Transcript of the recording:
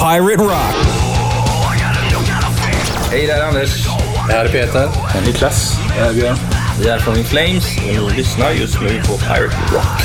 Pirate Rock. Hej, det är Anders. Det här är Peter. Niklas. Det är Björn. Vi är från In Flames och ni lyssnar just nu på Pirate Rock.